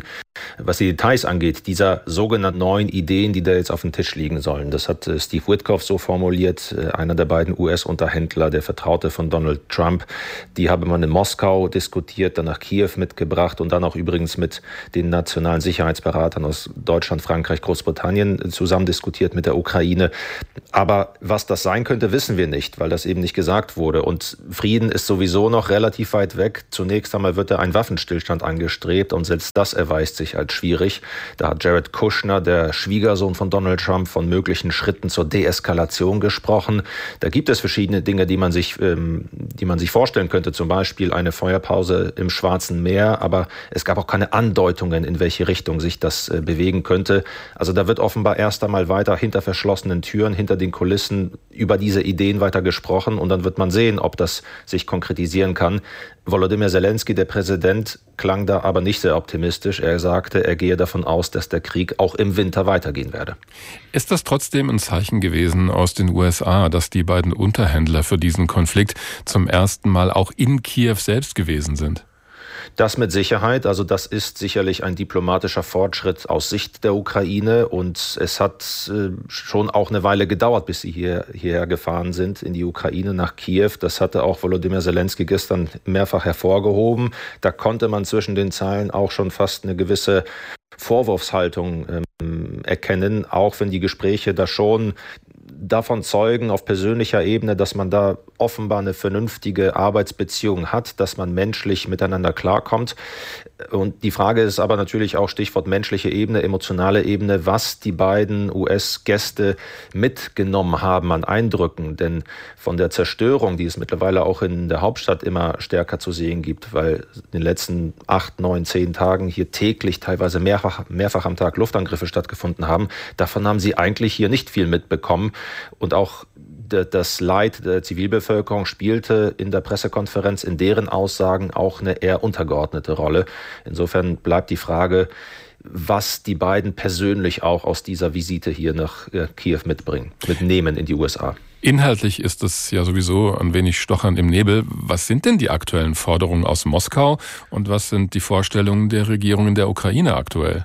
Details angeht, dieser sogenannten neuen Ideen, die da jetzt auf dem Tisch liegen sollen. Das hat Steve Witkoff so formuliert, einer der beiden US-Unterhändler, der Vertraute von Donald Trump. Die habe man in Moskau diskutiert, dann nach Kiew mitgebracht und dann auch übrigens mit den nationalen Sicherheitsberatern aus Deutschland, Frankreich, Großbritannien zusammen diskutiert mit der Ukraine. Aber was das sein könnte, wissen wir nicht, weil das eben nicht gesagt wurde. Und Frieden ist sowieso noch relativ weit weg. Zunächst einmal wird ein Waffenstillstand angestrebt und selbst das erweist sich als schwierig. Da hat Jared Kushner, der Schwiegersohn von Donald Trump, von möglichen Schritten zur Deeskalation gesprochen. Da gibt es verschiedene Dinge, die man sich vorstellen könnte. Zum Beispiel eine Feuerpause im Schwarzen Meer. Aber es gab auch keine Andeutungen, in welche Richtung sich das bewegen könnte. Also da wird offenbar erst einmal weiter hinter verschlossenen Türen, hinter den Kulissen über diese Ideen weiter gesprochen und dann wird man sehen, ob das sich konkretisieren kann. Volodymyr Zelensky, der Präsident, klang da aber nicht sehr optimistisch. Er sagte, er gehe davon aus, dass der Krieg auch im Winter weitergehen werde. Ist das trotzdem ein Zeichen gewesen aus den USA, dass die beiden Unterhändler für diesen Konflikt zum ersten Mal auch in Kiew selbst gewesen sind? Das mit Sicherheit, also das ist sicherlich ein diplomatischer Fortschritt aus Sicht der Ukraine und es hat schon auch eine Weile gedauert, bis sie hierher gefahren sind in die Ukraine nach Kiew. Das hatte auch Volodymyr Zelensky gestern mehrfach hervorgehoben. Da konnte man zwischen den Zeilen auch schon fast eine gewisse Vorwurfshaltung erkennen, auch wenn die Gespräche da schon davon zeugen auf persönlicher Ebene, dass man da offenbar eine vernünftige Arbeitsbeziehung hat, dass man menschlich miteinander klarkommt. Und die Frage ist aber natürlich auch Stichwort menschliche Ebene, emotionale Ebene, was die beiden US-Gäste mitgenommen haben an Eindrücken. Denn von der Zerstörung, die es mittlerweile auch in der Hauptstadt immer stärker zu sehen gibt, weil in den letzten 8, 9, 10 Tagen hier täglich teilweise mehrfach am Tag Luftangriffe stattgefunden haben, davon haben sie eigentlich hier nicht viel mitbekommen. Und auch das Leid der Zivilbevölkerung spielte in der Pressekonferenz in deren Aussagen auch eine eher untergeordnete Rolle. Insofern bleibt die Frage, was die beiden persönlich auch aus dieser Visite hier nach Kiew mitnehmen in die USA. Inhaltlich ist es ja sowieso ein wenig stochernd im Nebel. Was sind denn die aktuellen Forderungen aus Moskau und was sind die Vorstellungen der Regierung in der Ukraine aktuell?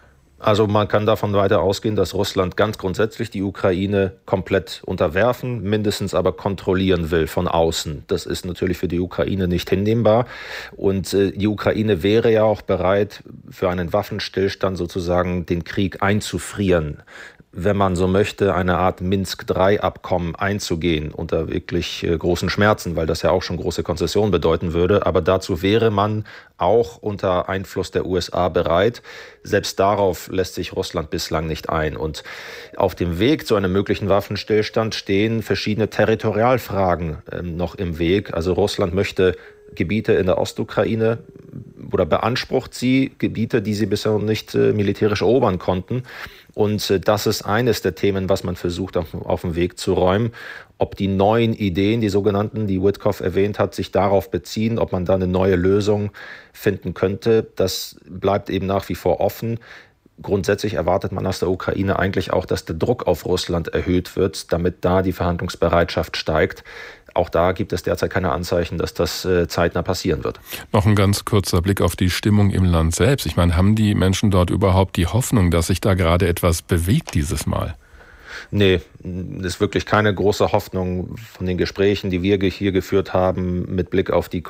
Also man kann davon weiter ausgehen, dass Russland ganz grundsätzlich die Ukraine komplett unterwerfen, mindestens aber kontrollieren will von außen. Das ist natürlich für die Ukraine nicht hinnehmbar. Und die Ukraine wäre ja auch bereit, für einen Waffenstillstand sozusagen den Krieg einzufrieren, wenn man so möchte, eine Art Minsk-III-Abkommen einzugehen unter wirklich großen Schmerzen, weil das ja auch schon große Konzessionen bedeuten würde. Aber dazu wäre man auch unter Einfluss der USA bereit. Selbst darauf lässt sich Russland bislang nicht ein. Und auf dem Weg zu einem möglichen Waffenstillstand stehen verschiedene Territorialfragen noch im Weg. Also Russland möchte Gebiete in der Ostukraine oder beansprucht sie Gebiete, die sie bisher noch nicht militärisch erobern konnten. Und das ist eines der Themen, was man versucht auf den Weg zu räumen. Ob die neuen Ideen, die sogenannten, die Witkoff erwähnt hat, sich darauf beziehen, ob man da eine neue Lösung finden könnte, das bleibt eben nach wie vor offen. Grundsätzlich erwartet man aus der Ukraine eigentlich auch, dass der Druck auf Russland erhöht wird, damit da die Verhandlungsbereitschaft steigt. Auch da gibt es derzeit keine Anzeichen, dass das zeitnah passieren wird. Noch ein ganz kurzer Blick auf die Stimmung im Land selbst. Ich meine, haben die Menschen dort überhaupt die Hoffnung, dass sich da gerade etwas bewegt dieses Mal? Nee, das ist wirklich keine große Hoffnung von den Gesprächen, die wir hier geführt haben, mit Blick auf die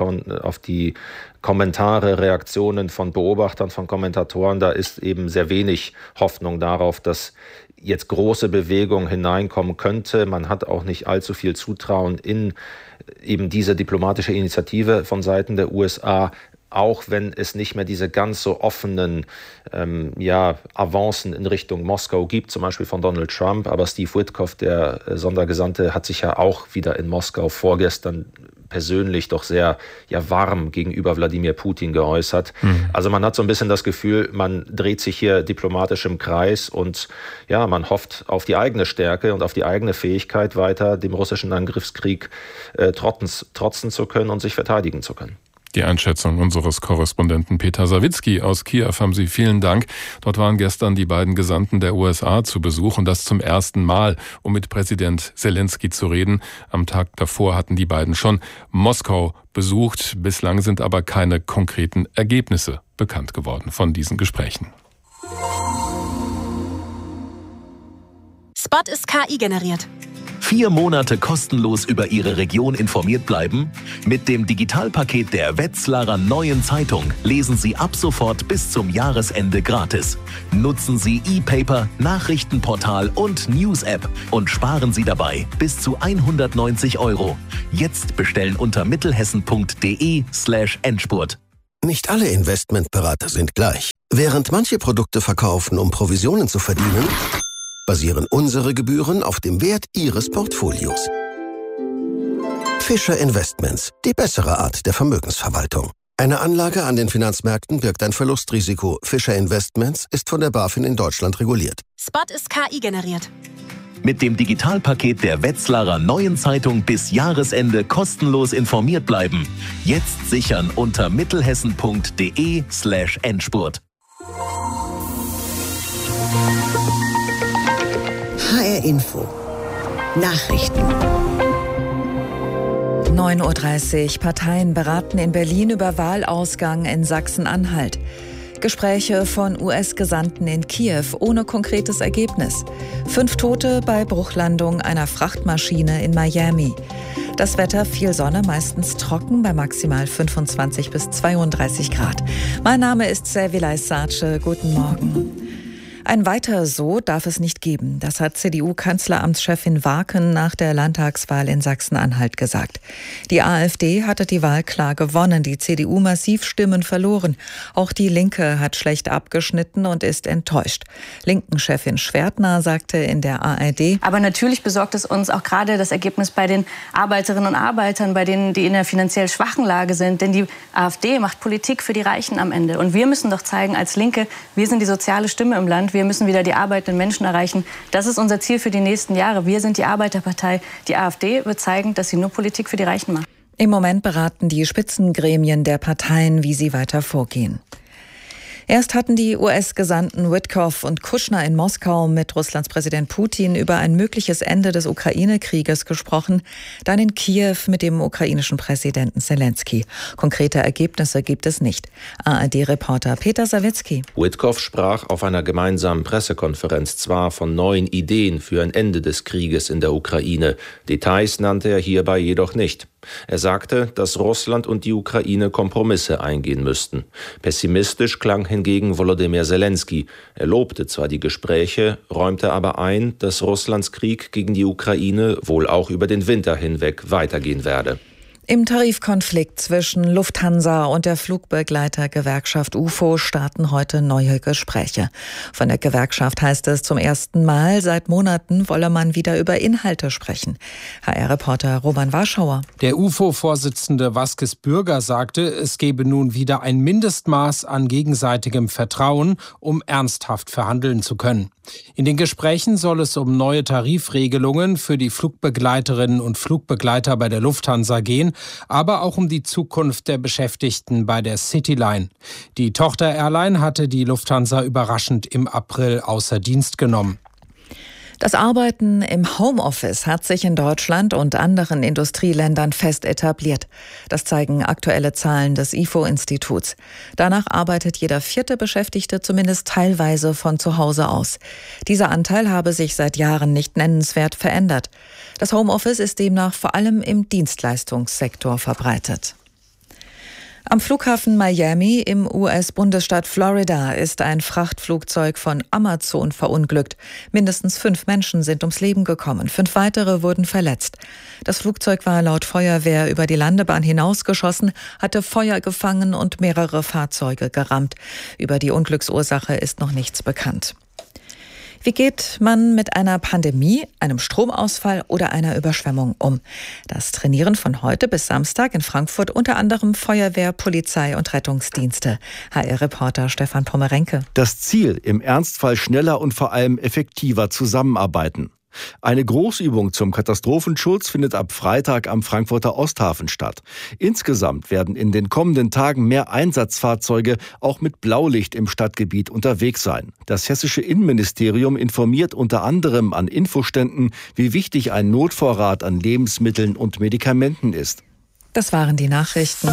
Kommentare, Reaktionen von Beobachtern, von Kommentatoren. Da ist eben sehr wenig Hoffnung darauf, dass jetzt große Bewegung hineinkommen könnte. Man hat auch nicht allzu viel Zutrauen in eben diese diplomatische Initiative von Seiten der USA. auch wenn es nicht mehr diese ganz so offenen Avancen in Richtung Moskau gibt, zum Beispiel von Donald Trump. Aber Steve Witkoff, der Sondergesandte, hat sich ja auch wieder in Moskau vorgestern persönlich doch sehr warm gegenüber Wladimir Putin geäußert. Also man hat so ein bisschen das Gefühl, man dreht sich hier diplomatisch im Kreis und man hofft auf die eigene Stärke und auf die eigene Fähigkeit, weiter dem russischen Angriffskrieg trotzen zu können und sich verteidigen zu können. Die Einschätzung unseres Korrespondenten Peter Sawicki aus Kiew haben Sie. Vielen Dank. Dort waren gestern die beiden Gesandten der USA zu Besuch und das zum ersten Mal, um mit Präsident Zelensky zu reden. Am Tag davor hatten die beiden schon Moskau besucht. Bislang sind aber keine konkreten Ergebnisse bekannt geworden von diesen Gesprächen. Spot ist KI generiert. 4 Monate kostenlos über Ihre Region informiert bleiben? Mit dem Digitalpaket der Wetzlarer Neuen Zeitung lesen Sie ab sofort bis zum Jahresende gratis. Nutzen Sie E-Paper, Nachrichtenportal und News-App und sparen Sie dabei bis zu 190 €. Jetzt bestellen unter mittelhessen.de/Endspurt. Nicht alle Investmentberater sind gleich. Während manche Produkte verkaufen, um Provisionen zu verdienen, basieren unsere Gebühren auf dem Wert Ihres Portfolios. Fischer Investments, die bessere Art der Vermögensverwaltung. Eine Anlage an den Finanzmärkten birgt ein Verlustrisiko. Fischer Investments ist von der BaFin in Deutschland reguliert. Spot ist KI generiert. Mit dem Digitalpaket der Wetzlarer Neuen Zeitung bis Jahresende kostenlos informiert bleiben. Jetzt sichern unter mittelhessen.de/Endspurt. HR Info. Nachrichten. 9:30 Uhr. Parteien beraten in Berlin über Wahlausgang in Sachsen-Anhalt. Gespräche von US-Gesandten in Kiew ohne konkretes Ergebnis. 5 Tote bei Bruchlandung einer Frachtmaschine in Miami. Das Wetter, viel Sonne, meistens trocken bei maximal 25 bis 32 Grad. Mein Name ist Servilay Sace. Guten Morgen. Ein Weiter so darf es nicht geben. Das hat CDU-Kanzleramtschefin Waken nach der Landtagswahl in Sachsen-Anhalt gesagt. Die AfD hatte die Wahl klar gewonnen, die CDU massiv Stimmen verloren. Auch die Linke hat schlecht abgeschnitten und ist enttäuscht. Linken-Chefin Schwertner sagte in der ARD: Aber natürlich besorgt es uns auch gerade das Ergebnis bei den Arbeiterinnen und Arbeitern, bei denen, die in einer finanziell schwachen Lage sind. Denn die AfD macht Politik für die Reichen am Ende. Und wir müssen doch zeigen als Linke, wir sind die soziale Stimme im Land. Wir müssen wieder die arbeitenden Menschen erreichen. Das ist unser Ziel für die nächsten Jahre. Wir sind die Arbeiterpartei. Die AfD wird zeigen, dass sie nur Politik für die Reichen macht. Im Moment beraten die Spitzengremien der Parteien, wie sie weiter vorgehen. Erst hatten die US-Gesandten Witkoff und Kushner in Moskau mit Russlands Präsident Putin über ein mögliches Ende des Ukraine-Krieges gesprochen, dann in Kiew mit dem ukrainischen Präsidenten Zelensky. Konkrete Ergebnisse gibt es nicht. ARD-Reporter Peter Sawicki. Witkoff sprach auf einer gemeinsamen Pressekonferenz zwar von neuen Ideen für ein Ende des Krieges in der Ukraine. Details nannte er hierbei jedoch nicht. Er sagte, dass Russland und die Ukraine Kompromisse eingehen müssten. Pessimistisch klang hingegen Volodymyr Zelensky. Er lobte zwar die Gespräche, räumte aber ein, dass Russlands Krieg gegen die Ukraine wohl auch über den Winter hinweg weitergehen werde. Im Tarifkonflikt zwischen Lufthansa und der Flugbegleitergewerkschaft UFO starten heute neue Gespräche. Von der Gewerkschaft heißt es, zum ersten Mal seit Monaten wolle man wieder über Inhalte sprechen. HR-Reporter Roman Warschauer. Der UFO-Vorsitzende Vasquez Bürger sagte, es gebe nun wieder ein Mindestmaß an gegenseitigem Vertrauen, um ernsthaft verhandeln zu können. In den Gesprächen soll es um neue Tarifregelungen für die Flugbegleiterinnen und Flugbegleiter bei der Lufthansa gehen, aber auch um die Zukunft der Beschäftigten bei der Cityline. Die Tochter-Airline hatte die Lufthansa überraschend im April außer Dienst genommen. Das Arbeiten im Homeoffice hat sich in Deutschland und anderen Industrieländern fest etabliert. Das zeigen aktuelle Zahlen des IFO-Instituts. Danach arbeitet jeder 4. Beschäftigte zumindest teilweise von zu Hause aus. Dieser Anteil habe sich seit Jahren nicht nennenswert verändert. Das Homeoffice ist demnach vor allem im Dienstleistungssektor verbreitet. Am Flughafen Miami im US-Bundesstaat Florida ist ein Frachtflugzeug von Amazon verunglückt. Mindestens 5 Menschen sind ums Leben gekommen, 5 weitere wurden verletzt. Das Flugzeug war laut Feuerwehr über die Landebahn hinausgeschossen, hatte Feuer gefangen und mehrere Fahrzeuge gerammt. Über die Unglücksursache ist noch nichts bekannt. Wie geht man mit einer Pandemie, einem Stromausfall oder einer Überschwemmung um? Das trainieren von heute bis Samstag in Frankfurt unter anderem Feuerwehr, Polizei und Rettungsdienste. HR-Reporter Stefan Pommerenke. Das Ziel, im Ernstfall schneller und vor allem effektiver zusammenarbeiten. Eine Großübung zum Katastrophenschutz findet ab Freitag am Frankfurter Osthafen statt. Insgesamt werden in den kommenden Tagen mehr Einsatzfahrzeuge auch mit Blaulicht im Stadtgebiet unterwegs sein. Das hessische Innenministerium informiert unter anderem an Infoständen, wie wichtig ein Notvorrat an Lebensmitteln und Medikamenten ist. Das waren die Nachrichten.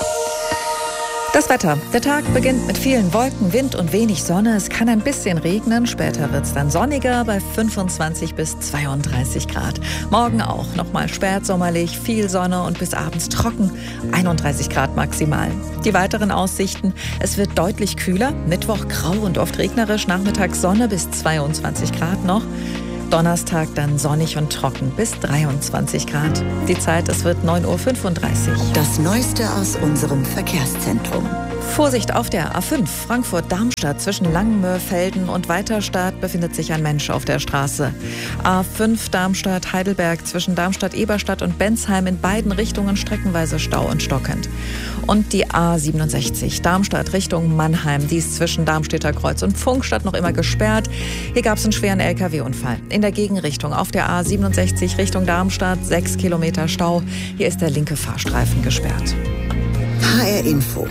Das Wetter. Der Tag beginnt mit vielen Wolken, Wind und wenig Sonne. Es kann ein bisschen regnen. Später wird es dann sonniger bei 25 bis 32 Grad. Morgen auch nochmal spätsommerlich, viel Sonne und bis abends trocken. 31 Grad maximal. Die weiteren Aussichten. Es wird deutlich kühler. Mittwoch grau und oft regnerisch. Nachmittags Sonne bis 22 Grad noch. Donnerstag dann sonnig und trocken bis 23 Grad. Die Zeit, es wird 9.35 Uhr. Das Neueste aus unserem Verkehrszentrum. Vorsicht auf der A5 Frankfurt-Darmstadt zwischen Langenmörfelden und Weiterstadt befindet sich ein Mensch auf der Straße. A5 Darmstadt-Heidelberg zwischen Darmstadt-Eberstadt und Bensheim in beiden Richtungen streckenweise Stau und stockend. Und die A67 Darmstadt Richtung Mannheim, die ist zwischen Darmstädter Kreuz und Pfungstadt noch immer gesperrt. Hier gab es einen schweren LKW-Unfall. In der Gegenrichtung auf der A67 Richtung Darmstadt 6 Kilometer Stau. Hier ist der linke Fahrstreifen gesperrt. HR Info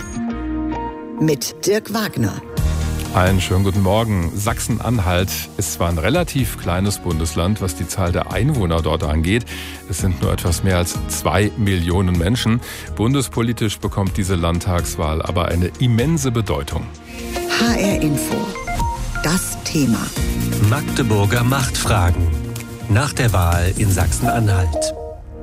mit Dirk Wagner. Einen schönen guten Morgen. Sachsen-Anhalt ist zwar ein relativ kleines Bundesland, was die Zahl der Einwohner dort angeht. Es sind nur etwas mehr als 2 Millionen Menschen. Bundespolitisch bekommt diese Landtagswahl aber eine immense Bedeutung. HR Info. Das Thema. Magdeburger Machtfragen. Nach der Wahl in Sachsen-Anhalt.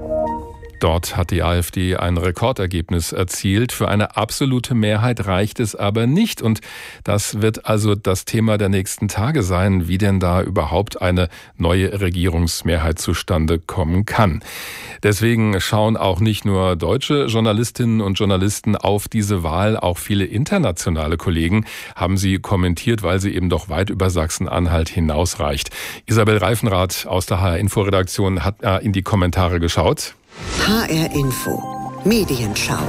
Dort hat die AfD ein Rekordergebnis erzielt. Für eine absolute Mehrheit reicht es aber nicht. Und das wird also das Thema der nächsten Tage sein, wie denn da überhaupt eine neue Regierungsmehrheit zustande kommen kann. Deswegen schauen auch nicht nur deutsche Journalistinnen und Journalisten auf diese Wahl, auch viele internationale Kollegen haben sie kommentiert, weil sie eben doch weit über Sachsen-Anhalt hinausreicht. Isabel Reifenrath aus der HR-Info-Redaktion hat in die Kommentare geschaut. HR Info. Medienschau.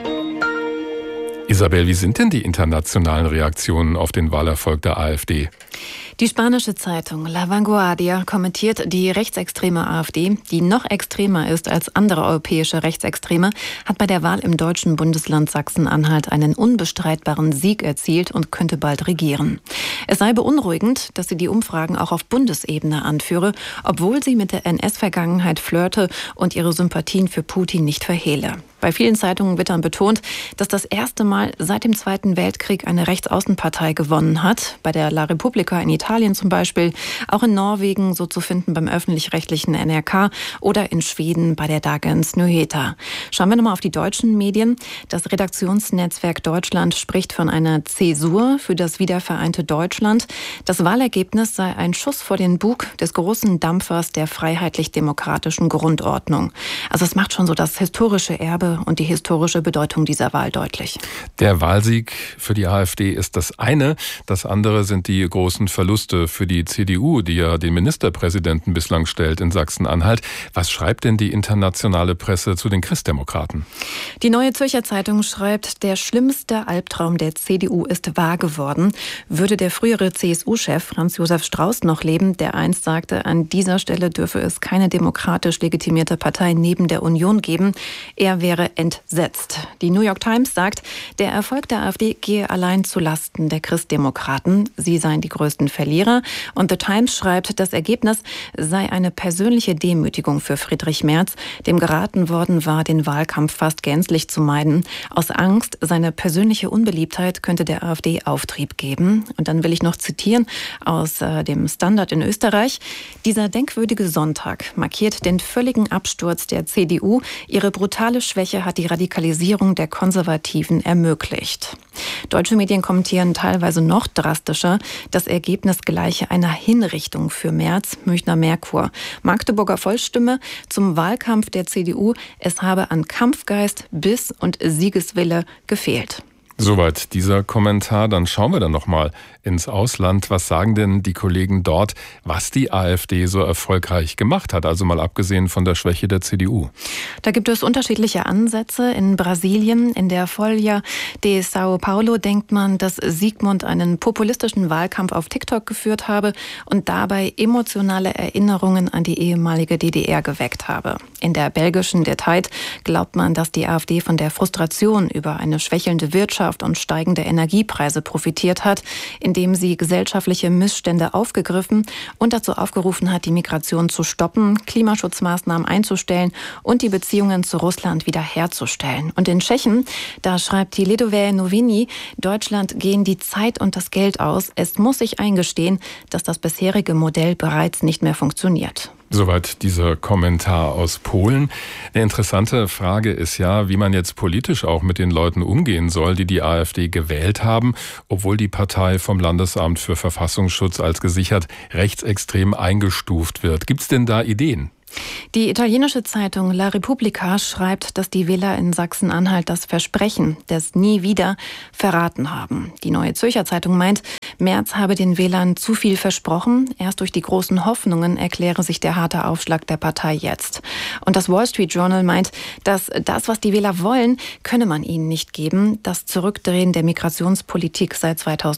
Isabel, wie sind denn die internationalen Reaktionen auf den Wahlerfolg der AfD? Die spanische Zeitung La Vanguardia kommentiert, die rechtsextreme AfD, die noch extremer ist als andere europäische Rechtsextreme, hat bei der Wahl im deutschen Bundesland Sachsen-Anhalt einen unbestreitbaren Sieg erzielt und könnte bald regieren. Es sei beunruhigend, dass sie die Umfragen auch auf Bundesebene anführe, obwohl sie mit der NS-Vergangenheit flirte und ihre Sympathien für Putin nicht verhehle. Bei vielen Zeitungen wird dann betont, dass das erste Mal seit dem Zweiten Weltkrieg eine Rechtsaußenpartei gewonnen hat. Bei der La Repubblica in Italien zum Beispiel, auch in Norwegen so zu finden beim öffentlich-rechtlichen NRK oder in Schweden bei der Dagens Nyheter. Schauen wir nochmal auf die deutschen Medien. Das Redaktionsnetzwerk Deutschland spricht von einer Zäsur für das wiedervereinte Deutschland. Das Wahlergebnis sei ein Schuss vor den Bug des großen Dampfers der freiheitlich-demokratischen Grundordnung. Also es macht schon so das historische Erbe und die historische Bedeutung dieser Wahl deutlich. Der Wahlsieg für die AfD ist das eine. Das andere sind die großen Verluste für die CDU, die ja den Ministerpräsidenten bislang stellt in Sachsen-Anhalt. Was schreibt denn die internationale Presse zu den Christdemokraten? Die Neue Zürcher Zeitung schreibt, der schlimmste Albtraum der CDU ist wahr geworden. Würde der frühere CSU-Chef Franz Josef Strauß noch leben, der einst sagte, an dieser Stelle dürfe es keine demokratisch legitimierte Partei neben der Union geben. Er wäre entsetzt. Die New York Times sagt, der Erfolg der AfD gehe allein zu Lasten der Christdemokraten. Sie seien die größten Verlierer. Und The Times schreibt, das Ergebnis sei eine persönliche Demütigung für Friedrich Merz, dem geraten worden war, den Wahlkampf fast gänzlich zu meiden. Aus Angst, seine persönliche Unbeliebtheit könnte der AfD Auftrieb geben. Und dann will ich noch zitieren aus dem Standard in Österreich. Dieser denkwürdige Sonntag markiert den völligen Absturz der CDU, ihre brutale Schwäche Meinungsschwäche hat die Radikalisierung der Konservativen ermöglicht. Deutsche Medien kommentieren teilweise noch drastischer. Das Ergebnis gleiche einer Hinrichtung für Merz, Münchner Merkur. Magdeburger Volksstimme zum Wahlkampf der CDU. Es habe an Kampfgeist, Biss und Siegeswille gefehlt. Soweit dieser Kommentar. Dann schauen wir dann nochmal ins Ausland. Was sagen denn die Kollegen dort, was die AfD so erfolgreich gemacht hat? Also mal abgesehen von der Schwäche der CDU. Da gibt es unterschiedliche Ansätze. In Brasilien, in der Folha de São Paulo, denkt man, dass Sigmund einen populistischen Wahlkampf auf TikTok geführt habe und dabei emotionale Erinnerungen an die ehemalige DDR geweckt habe. In der belgischen Der Tijd glaubt man, dass die AfD von der Frustration über eine schwächelnde Wirtschaft und steigende Energiepreise profitiert hat, indem sie gesellschaftliche Missstände aufgegriffen und dazu aufgerufen hat, die Migration zu stoppen, Klimaschutzmaßnahmen einzustellen und die Beziehungen zu Russland wiederherzustellen. Und in Tschechien, da schreibt die Lidové Noviny, Deutschland gehen die Zeit und das Geld aus. Es muss sich eingestehen, dass das bisherige Modell bereits nicht mehr funktioniert. Soweit dieser Kommentar aus Polen. Eine interessante Frage ist ja, wie man jetzt politisch auch mit den Leuten umgehen soll, die die AfD gewählt haben, obwohl die Partei vom Landesamt für Verfassungsschutz als gesichert rechtsextrem eingestuft wird. Gibt es denn da Ideen? Die italienische Zeitung La Repubblica schreibt, dass die Wähler in Sachsen-Anhalt das Versprechen des Nie wieder verraten haben. Die Neue Zürcher Zeitung meint, Merz habe den Wählern zu viel versprochen. Erst durch die großen Hoffnungen erkläre sich der harte Aufschlag der Partei jetzt. Und das Wall Street Journal meint, dass das, was die Wähler wollen, könne man ihnen nicht geben. Das Zurückdrehen der Migrationspolitik seit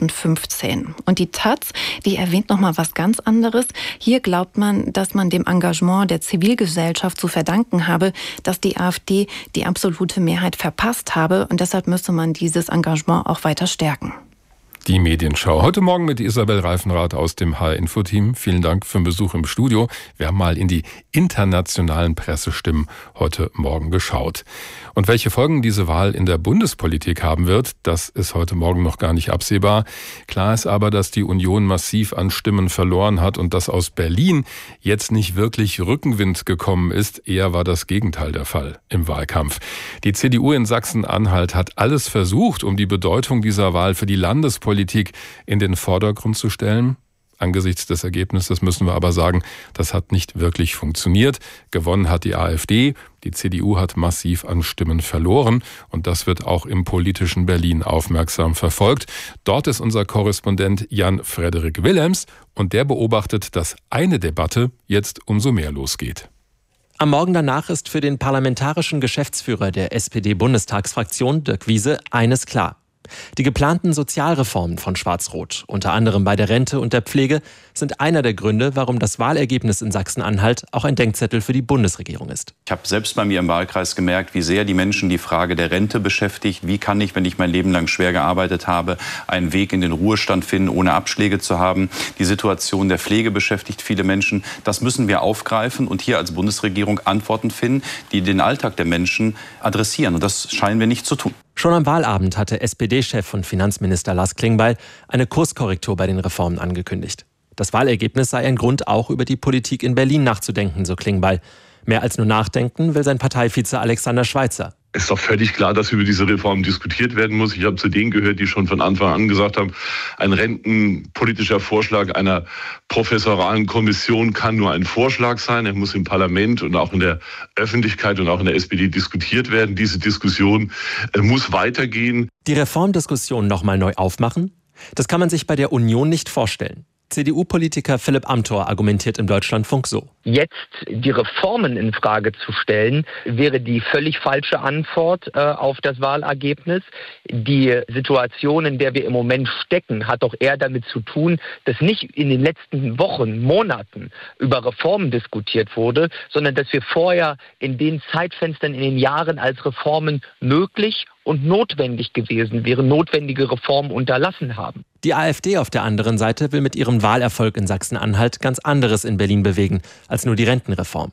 2015. Und die Taz, die erwähnt noch mal was ganz anderes. Hier glaubt man, dass man dem Engagement der Zivilgesellschaft zu verdanken habe, dass die AfD die absolute Mehrheit verpasst habe. Und deshalb müsste man dieses Engagement auch weiter stärken. Die Medienschau. Heute Morgen mit Isabel Reifenrath aus dem HR-Info-Team. Vielen Dank für den Besuch im Studio. Wir haben mal in die internationalen Pressestimmen heute Morgen geschaut. Und welche Folgen diese Wahl in der Bundespolitik haben wird, das ist heute Morgen noch gar nicht absehbar. Klar ist aber, dass die Union massiv an Stimmen verloren hat und dass aus Berlin jetzt nicht wirklich Rückenwind gekommen ist. Eher war das Gegenteil der Fall im Wahlkampf. Die CDU in Sachsen-Anhalt hat alles versucht, um die Bedeutung dieser Wahl für die Landespolitik in den Vordergrund zu stellen. Angesichts des Ergebnisses müssen wir aber sagen, das hat nicht wirklich funktioniert. Gewonnen hat die AfD, die CDU hat massiv an Stimmen verloren und das wird auch im politischen Berlin aufmerksam verfolgt. Dort ist unser Korrespondent Jan-Frederik Willems und der beobachtet, dass eine Debatte jetzt umso mehr losgeht. Am Morgen danach ist für den parlamentarischen Geschäftsführer der SPD-Bundestagsfraktion, Dirk Wiese, eines klar. Die geplanten Sozialreformen von Schwarz-Rot, unter anderem bei der Rente und der Pflege, sind einer der Gründe, warum das Wahlergebnis in Sachsen-Anhalt auch ein Denkzettel für die Bundesregierung ist. Ich habe selbst bei mir im Wahlkreis gemerkt, wie sehr die Menschen die Frage der Rente beschäftigt. Wie kann ich, wenn ich mein Leben lang schwer gearbeitet habe, einen Weg in den Ruhestand finden, ohne Abschläge zu haben? Die Situation der Pflege beschäftigt viele Menschen. Das müssen wir aufgreifen und hier als Bundesregierung Antworten finden, die den Alltag der Menschen adressieren. Und das scheinen wir nicht zu tun. Schon am Wahlabend hatte SPD-Chef und Finanzminister Lars Klingbeil eine Kurskorrektur bei den Reformen angekündigt. Das Wahlergebnis sei ein Grund, auch über die Politik in Berlin nachzudenken, so Klingbeil. Mehr als nur nachdenken will sein Parteivize Alexander Schweitzer. Es ist doch völlig klar, dass über diese Reform diskutiert werden muss. Ich habe zu denen gehört, die schon von Anfang an gesagt haben, ein rentenpolitischer Vorschlag einer professoralen Kommission kann nur ein Vorschlag sein. Er muss im Parlament und auch in der Öffentlichkeit und auch in der SPD diskutiert werden. Diese Diskussion muss weitergehen. Die Reformdiskussion nochmal neu aufmachen? Das kann man sich bei der Union nicht vorstellen. CDU-Politiker Philipp Amthor argumentiert im Deutschlandfunk so. Jetzt die Reformen in Frage zu stellen, wäre die völlig falsche Antwort auf das Wahlergebnis. Die Situation, in der wir im Moment stecken, hat doch eher damit zu tun, dass nicht in den letzten Wochen, Monaten über Reformen diskutiert wurde, sondern dass wir vorher in den Zeitfenstern, in den Jahren, als Reformen möglich und notwendig gewesen wären, notwendige Reformen unterlassen haben. Die AfD auf der anderen Seite will mit ihrem Wahlerfolg in Sachsen-Anhalt ganz anderes in Berlin bewegen als nur die Rentenreform.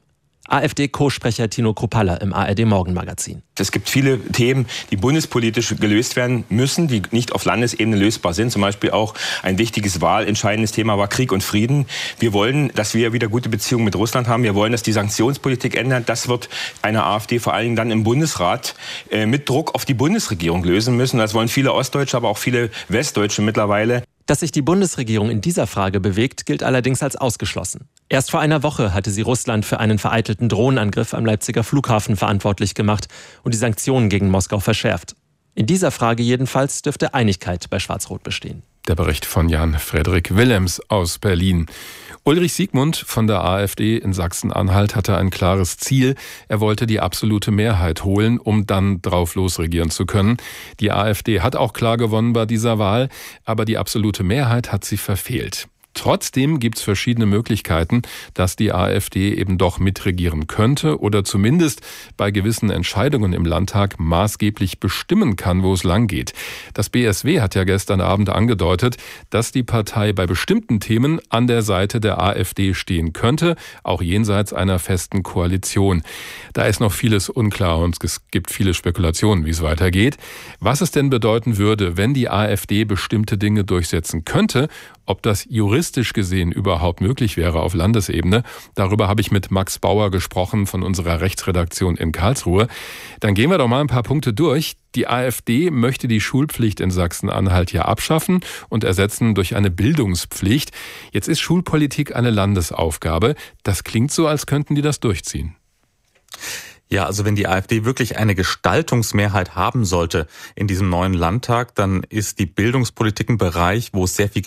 AfD-Co-Sprecher Tino Kruppalla im ARD-Morgenmagazin. Es gibt viele Themen, die bundespolitisch gelöst werden müssen, die nicht auf Landesebene lösbar sind. Zum Beispiel auch ein wichtiges wahlentscheidendes Thema war Krieg und Frieden. Wir wollen, dass wir wieder gute Beziehungen mit Russland haben. Wir wollen, dass die Sanktionspolitik ändert. Das wird eine AfD vor allen Dingen dann im Bundesrat mit Druck auf die Bundesregierung lösen müssen. Das wollen viele Ostdeutsche, aber auch viele Westdeutsche mittlerweile. Dass sich die Bundesregierung in dieser Frage bewegt, gilt allerdings als ausgeschlossen. Erst vor einer Woche hatte sie Russland für einen vereitelten Drohnenangriff am Leipziger Flughafen verantwortlich gemacht und die Sanktionen gegen Moskau verschärft. In dieser Frage jedenfalls dürfte Einigkeit bei Schwarz-Rot bestehen. Der Bericht von Jan-Frederik Willems aus Berlin. Ulrich Siegmund von der AfD in Sachsen-Anhalt hatte ein klares Ziel. Er wollte die absolute Mehrheit holen, um dann drauf losregieren zu können. Die AfD hat auch klar gewonnen bei dieser Wahl, aber die absolute Mehrheit hat sie verfehlt. Trotzdem gibt es verschiedene Möglichkeiten, dass die AfD eben doch mitregieren könnte oder zumindest bei gewissen Entscheidungen im Landtag maßgeblich bestimmen kann, wo es lang geht. Das BSW hat ja gestern Abend angedeutet, dass die Partei bei bestimmten Themen an der Seite der AfD stehen könnte, auch jenseits einer festen Koalition. Da ist noch vieles unklar und es gibt viele Spekulationen, wie es weitergeht. Was es denn bedeuten würde, wenn die AfD bestimmte Dinge durchsetzen könnte, ob das juristisch gesehen überhaupt möglich wäre auf Landesebene, darüber habe ich mit Max Bauer gesprochen von unserer Rechtsredaktion in Karlsruhe. Dann gehen wir doch mal ein paar Punkte durch. Die AfD möchte die Schulpflicht in Sachsen-Anhalt ja abschaffen und ersetzen durch eine Bildungspflicht. Jetzt ist Schulpolitik eine Landesaufgabe. Das klingt so, als könnten die das durchziehen. Ja, also wenn die AfD wirklich eine Gestaltungsmehrheit haben sollte in diesem neuen Landtag, dann ist die Bildungspolitik ein Bereich, wo es sehr viel